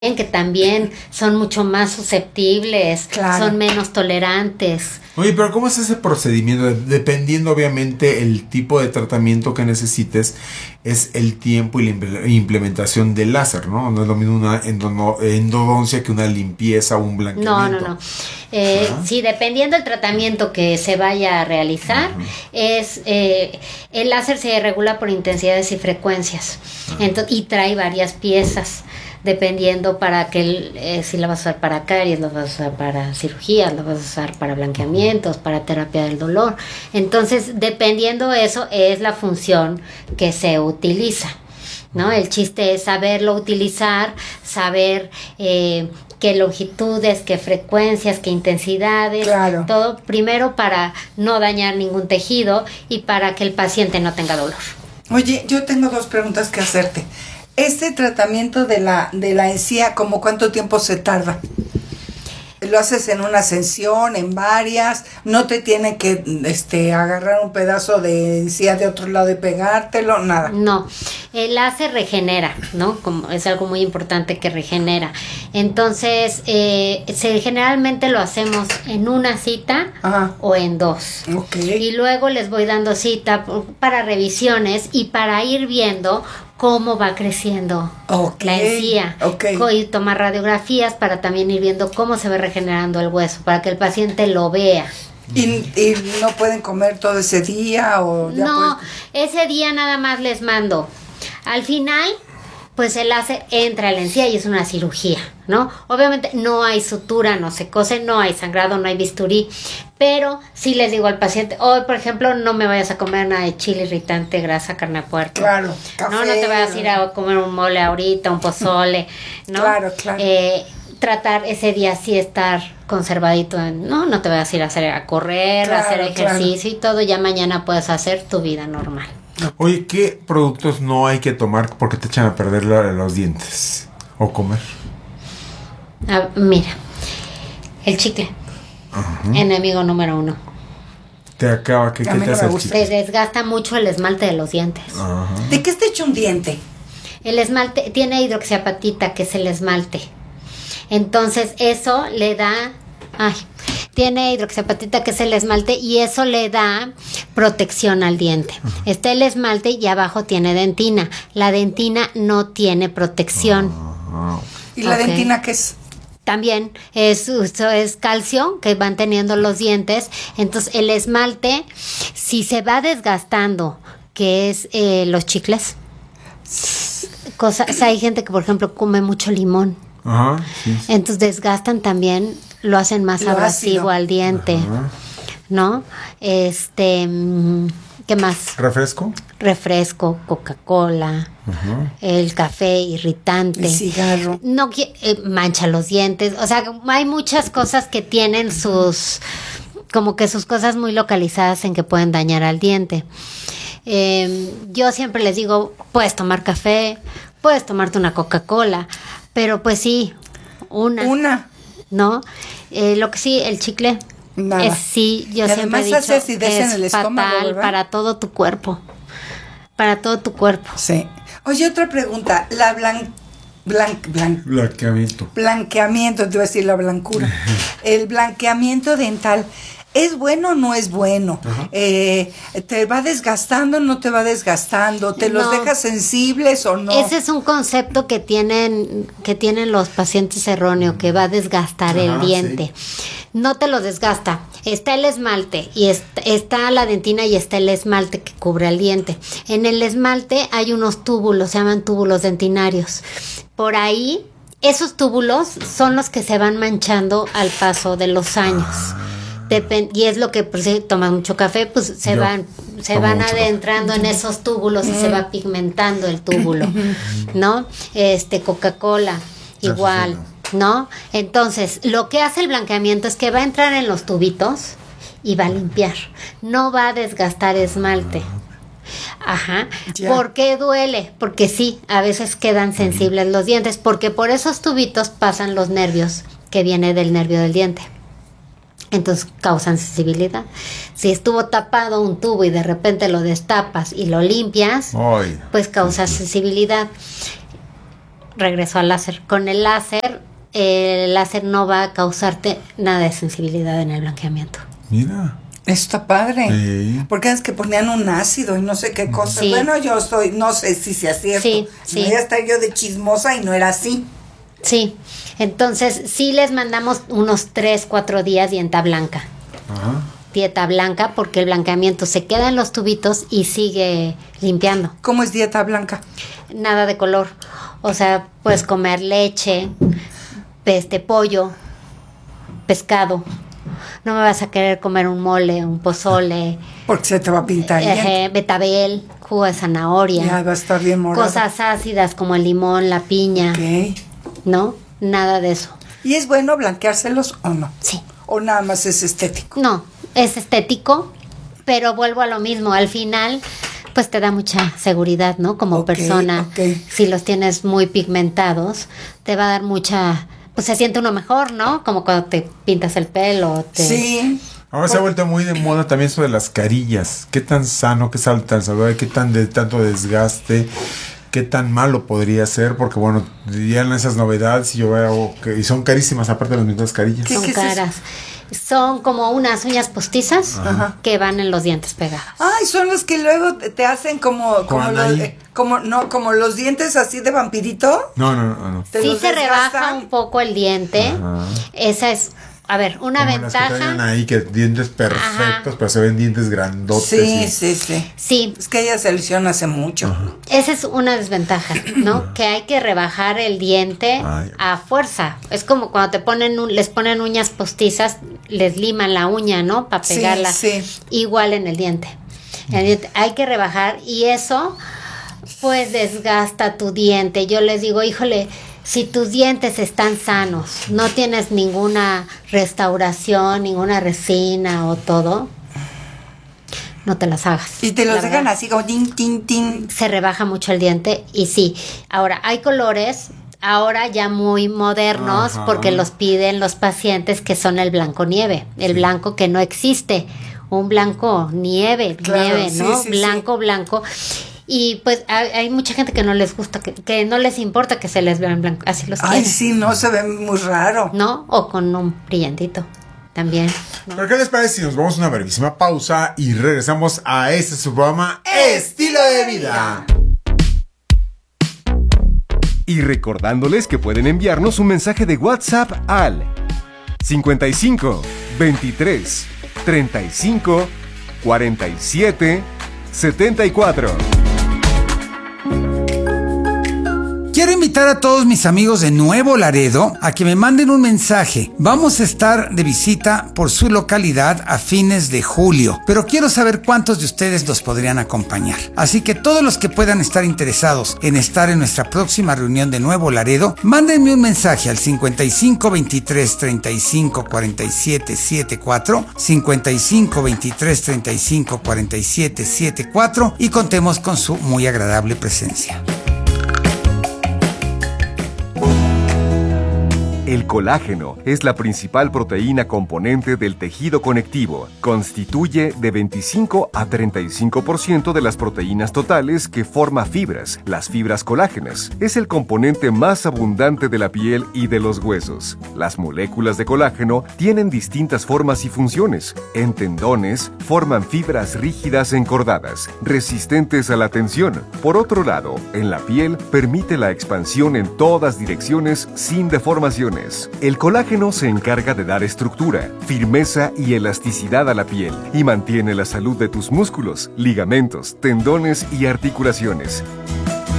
que también son mucho más susceptibles, Claro. son menos tolerantes. Oye, pero ¿cómo es ese procedimiento? Dependiendo obviamente el tipo de tratamiento que necesites, es el tiempo y la implementación del láser, ¿no? No es lo mismo una endodoncia que una limpieza o un blanqueamiento. No. Sí, dependiendo del tratamiento que se vaya a realizar, el láser se regula por intensidades y frecuencias. Y trae varias piezas, dependiendo para que si la vas a usar para caries, la vas a usar para cirugías, la vas a usar para blanqueamientos, para terapia del dolor. Entonces, dependiendo eso, es la función que se utiliza, ¿no? El chiste es saberlo utilizar, saber qué longitudes, qué frecuencias, qué intensidades, Claro. todo primero para no dañar ningún tejido y para que el paciente no tenga dolor. Oye, yo tengo 2 preguntas que hacerte. Este tratamiento de la encía, ¿cómo cuánto tiempo se tarda? ¿Lo haces en una sesión, en varias? ¿No te tiene que agarrar un pedazo de encía de otro lado y pegártelo? Nada. No, el láser regenera, ¿no? Como es algo muy importante que regenera. Entonces, generalmente lo hacemos en una cita Ajá. o en 2. Ok. Y luego les voy dando cita para revisiones y para ir viendo cómo va creciendo Ok, la encía. ok. Y tomar radiografías para también ir viendo cómo se va regenerando el hueso, para que el paciente lo vea. ¿Y no pueden comer todo ese día o ya No, pues? ese día nada más les mando. Al final, pues el láser entra a la encía y es una cirugía, ¿no? Obviamente no hay sutura, no se cose, no hay sangrado, no hay bisturí, pero sí les digo al paciente, hoy por ejemplo no me vayas a comer nada de chile irritante, grasa, carne a puerco. Claro, café. No te vayas a ir a comer un mole ahorita, un pozole, ¿no? Claro, claro. Tratar ese día sí estar conservadito, no te vayas a ir a correr, Claro, a hacer ejercicio claro. y todo, ya mañana puedes hacer tu vida normal. Oye, ¿qué productos no hay que tomar porque te echan a perder los dientes? O comer. Mira, el chicle, enemigo número 1. Te acaba, ¿qué A mí te no hace me el gusta. Se chicle? desgasta mucho el esmalte de los dientes. Ajá. ¿De qué está hecho un diente? El esmalte tiene hidroxiapatita, que es el esmalte. Entonces eso le da... tiene hidroxiapatita, que es el esmalte, y eso le da protección al diente. Está el esmalte y abajo tiene dentina. La dentina no tiene protección. ¿Y la Ok. dentina qué es? También es calcio que van teniendo los dientes. Entonces el esmalte, si se va desgastando, que es los chicles, hay gente que por ejemplo come mucho limón, Ajá, sí. entonces desgastan también, lo hacen más Lo abrasivo ácido. al diente. Ajá. ¿No? ¿Qué más? ¿Refresco? Refresco, Coca-Cola, el café irritante. El cigarro. No mancha los dientes. O sea, hay muchas cosas que tienen sus cosas muy localizadas en que pueden dañar al diente. Yo siempre les digo, puedes tomar café, puedes tomarte una Coca-Cola, pero pues sí, una. ¿No? Lo que sí, el chicle. Nada. Sí, yo Y siempre he además dicho, hace acidez en el es estómago, fatal ¿verdad? para todo tu cuerpo. Para todo tu cuerpo. Sí. Oye, otra pregunta. La Blanqueamiento. blanqueamiento, te iba a decir la blancura. El blanqueamiento dental, ¿es bueno o no es bueno? ¿Te va desgastando o no te va desgastando? ¿Te los No. deja sensibles o no? Ese es un concepto que tienen los pacientes erróneo, que va a desgastar el Ajá, diente. No te lo desgasta. Está el esmalte y está la dentina y está el esmalte que cubre el diente. En el esmalte hay unos túbulos, se llaman túbulos dentinarios. Por ahí, esos túbulos son los que se van manchando al paso de los años. Y es lo que, por si toman mucho café, pues se Yo van tomo mucho adentrando en esos túbulos y se va pigmentando el túbulo, ¿no? Coca-Cola, igual, ¿no? Entonces, lo que hace el blanqueamiento es que va a entrar en los tubitos y va a limpiar. No va a desgastar esmalte. Ajá. Ya. ¿Por qué duele? Porque sí, a veces quedan sensibles los dientes, porque por esos tubitos pasan los nervios que viene del nervio del diente. Entonces causan sensibilidad. Si estuvo tapado un tubo y de repente lo destapas y lo limpias, Ay. pues causa sensibilidad. regreso al láser. Con el láser no va a causarte nada de sensibilidad en el blanqueamiento. Mira. Está padre. Sí. Porque es que ponían un ácido y no sé qué cosa. Sí. Bueno, no sé si sea cierto. Sí. Voy a estar yo de chismosa y no era así. Sí, entonces sí les mandamos unos 3-4 días dieta blanca. Ajá. Dieta blanca porque el blanqueamiento se queda en los tubitos y sigue limpiando. ¿Cómo es dieta blanca? Nada de color. O sea, puedes comer leche, pollo, pescado. No me vas a querer comer un mole, un pozole, Porque se te va a pintar bien. betabel, jugo de zanahoria. Ya va a estar bien morado. Cosas ácidas como el limón, la piña. Ok. ¿No? Nada de eso. ¿Y es bueno blanqueárselos o no? Sí. ¿O nada más es estético? No, es estético, pero vuelvo a lo mismo. Al final, pues te da mucha seguridad, ¿no? Como persona. Si los tienes muy pigmentados, te va a dar mucha... Pues se siente uno mejor, ¿no? Como cuando te pintas el pelo. Sí. Ahora se ha vuelto muy de moda también eso de las carillas. ¿Qué tan sano, qué tan saludable, qué tan de tanto desgaste? ¿Qué tan malo podría ser? Porque bueno, ya en esas novedades y yo veo y son carísimas aparte de las mismas carillas. Son caras. Son como unas uñas postizas que van en los dientes pegados. Ay, son los que luego te hacen como los dientes así de vampirito. No. Sí se rebaja un poco el diente. Ajá. Esa es, a ver, una como ventaja. Las que traen ahí, que dientes perfectos, pero se ven dientes grandotes. Sí. Es que ella se lo hicieron hace mucho. Ajá. Esa es una desventaja, ¿no? Que hay que rebajar el diente a fuerza. Es como cuando les ponen uñas postizas, les liman la uña, ¿no? Para pegarla. Sí. Igual en el diente. Hay que rebajar y eso, pues, desgasta tu diente. Yo les digo, híjole, si tus dientes están sanos, no tienes ninguna restauración, ninguna resina o todo, no te las hagas. Y te los dejan así como tin, tin, tin. Se rebaja mucho el diente y sí. Ahora, hay colores ahora ya muy modernos porque los piden los pacientes, que son el blanco nieve, el blanco que no existe, un blanco nieve, ¿no? Blanco. Y pues hay mucha gente que no les gusta, que no les importa que se les vean blanco, así los quieren. Ay, sí, no, se ve muy raro. ¿No? O con un brillantito también, ¿no? ¿Pero qué les parece si nos vamos a una brevísima pausa y regresamos a su programa Estilo de Vida? Y recordándoles que pueden enviarnos un mensaje de WhatsApp al 55 23 35 47 74. Quiero invitar a todos mis amigos de Nuevo Laredo a que me manden un mensaje. Vamos a estar de visita por su localidad a fines de julio, pero quiero saber cuántos de ustedes nos podrían acompañar. Así que todos los que puedan estar interesados en estar en nuestra próxima reunión de Nuevo Laredo, mándenme un mensaje al 55 23 35 47 74, 55 23 35 47 74 y contemos con su muy agradable presencia. El colágeno es la principal proteína componente del tejido conectivo. Constituye de 25 a 35% de las proteínas totales que forma fibras, las fibras colágenas. Es el componente más abundante de la piel y de los huesos. Las moléculas de colágeno tienen distintas formas y funciones. En tendones, forman fibras rígidas encordadas, resistentes a la tensión. Por otro lado, en la piel, permite la expansión en todas direcciones sin deformaciones. El colágeno se encarga de dar estructura, firmeza y elasticidad a la piel y mantiene la salud de tus músculos, ligamentos, tendones y articulaciones.